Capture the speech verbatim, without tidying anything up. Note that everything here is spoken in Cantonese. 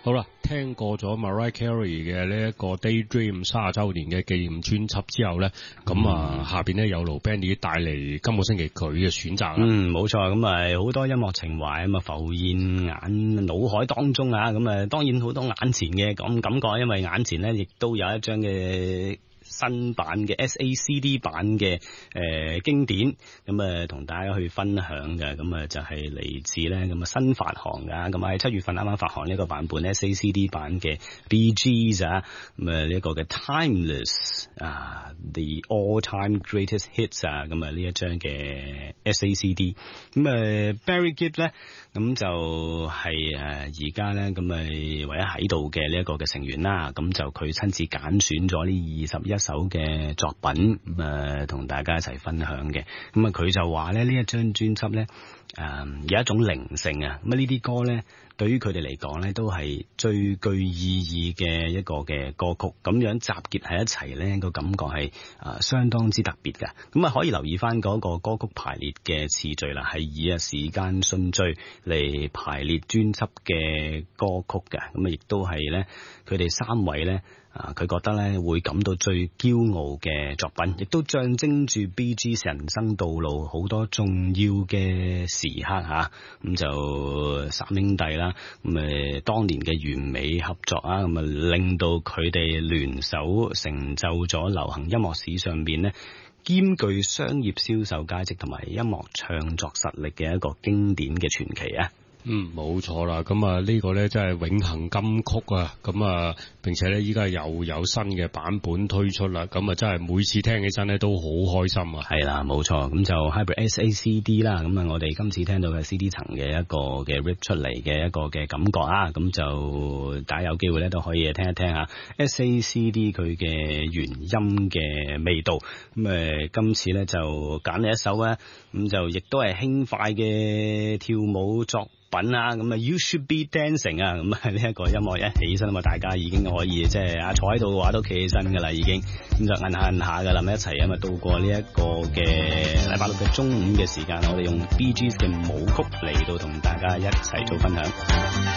好啦，聽過咗 Mariah Carey 嘅呢一個 Daydream 三十週年嘅紀念專輯之後咧，咁、嗯、啊下邊咧有盧 Bandy 帶嚟今個星期佢嘅選擇啦。 嗯，冇錯，咁啊好多音樂情懷咁啊浮現眼腦海當中啊，咁啊當然好多眼前嘅咁感覺，因為眼前咧亦都有一張嘅新版嘅 S A C D 版嘅誒、呃、經典，咁啊同大家去分享嘅，咁啊就係嚟自咧咁啊新發行噶，咁啊喺七月份啱啱發行呢個版本 S A C D 版嘅 Bee Gees 啊，咁啊呢一個嘅 Timeless 啊 The All Time Greatest Hits 啊，咁啊呢一張嘅 S A C D， 咁啊 Barry Gibb 咧，咁就係誒而家咧咁啊唯一喺度嘅呢一個嘅成員啦，咁就佢親自揀選咗呢二十一首嘅作品，咁啊同大家一齊分享嘅。咁啊佢就話咧呢一張專輯咧誒有一種靈性啊，咁啊呢啲歌咧對於佢哋嚟講咧都係最具意義嘅一個嘅歌曲，咁樣集結喺一齊咧個感覺係啊相當之特別嘅。咁啊可以留意翻嗰個歌曲排列嘅次序啦，係以啊時間順序嚟排列專輯嘅歌曲嘅。咁啊亦都係咧佢哋三位咧啊佢覺得咧會感到最驕傲嘅作品，亦都象徵住 Bee Gees 人生道路好多重要嘅時刻吓。咁、啊、就三兄弟啦，咁誒當年嘅完美合作啊，咁啊令到佢哋聯手成就咗流行音樂史上邊咧兼具商業銷售價值同埋音樂唱作實力嘅一個經典嘅傳奇啊！ 嗯，冇錯啦，咁啊呢個咧真係永恆金曲啊，咁啊並且咧依家又有新嘅版本推出啦，咁啊真係每次聽起身咧都好開心啊！ 係啦，冇錯，咁就 Hybrid S A C D 啦，咁啊我哋今次聽到嘅 C D 層嘅一個嘅 rip 出嚟嘅一個嘅感覺啊，咁就大家有機會咧都可以聽一聽下 S A C D 佢嘅原音嘅味道，咁誒今次咧就揀呢一首咧，咁就亦都係輕快嘅跳舞作品啊，咁啊 You Should Be Dancing 啊，咁啊呢一個音樂一起身啊嘛，大家已經可以即係啊坐喺度嘅話都企起身噶啦，已經咁就摁下摁下噶啦，咁一齊啊嘛度過呢一個嘅禮拜六嘅中午嘅時間，我哋用 Bee Gees 嘅舞曲嚟到同大家一齊做分享。